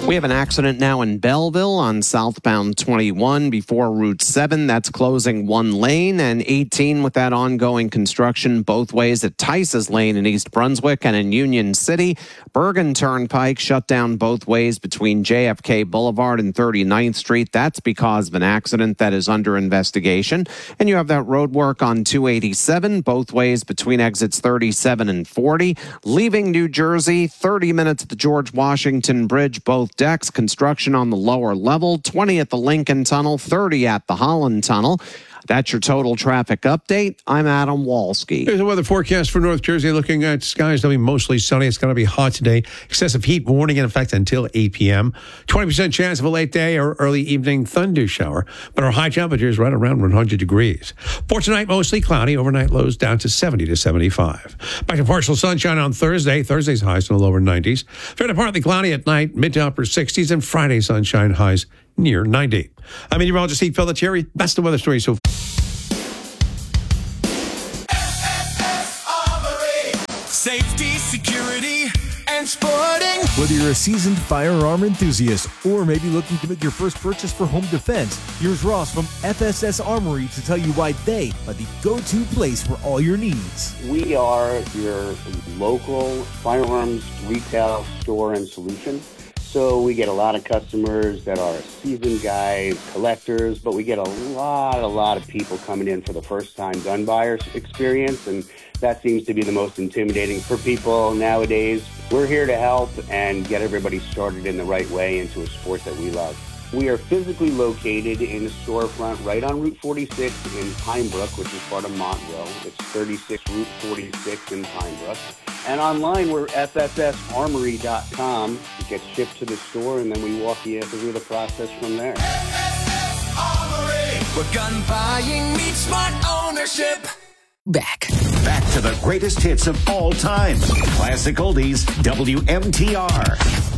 We have an accident now in Belleville on southbound 21 before Route 7. That's closing one lane, and 18 with that ongoing construction both ways at Tice's Lane in East Brunswick and in Union City. Bergen Turnpike shut down both ways between JFK Boulevard and 39th Street. That's because of an accident that is under investigation. And you have that road work on 287 both ways between exits 37 and 40. Leaving New Jersey, 30 minutes at the George Washington Bridge, both decks, construction on the lower level, 20 at the Lincoln Tunnel, 30 at the Holland Tunnel. That's your total traffic update. I'm Adam Walski. Here's the weather forecast for North Jersey. Looking at skies, they'll be mostly sunny. It's going to be hot today. Excessive heat warning in effect until 8 p.m. 20% chance of a late day or early evening thunder shower. But our high temperature is right around 100 degrees. For tonight, mostly cloudy. Overnight lows down to 70 to 75. Back to partial sunshine on Thursday. Thursday's highs in the lower 90s. Fairly partly cloudy at night, mid to upper 60s. And Friday sunshine highs near 90. I'm meteorologist Steve Pelletieri. That's the weather story so far. Safety, security, and sporting. Whether you're a seasoned firearm enthusiast or maybe looking to make your first purchase for home defense, here's Ross from FSS Armory to tell you why they are the go-to place for all your needs. We are your local firearms retail store and solution. So we get a lot of customers that are seasoned guys, collectors, but we get a lot of people coming in for the first time gun buyer experience, and that seems to be the most intimidating for people nowadays. We're here to help and get everybody started in the right way into a sport that we love. We are physically located in a storefront right on Route 46 in Pine Brook, which is part of Montville. It's 36 Route 46 in Pine Brook. And online, we're fssarmory.com. It gets shipped to the store, and then we walk you through the process from there. FSS Armory, where gun buying meets smart ownership. Back to the greatest hits of all time. Classic Oldies, WMTR.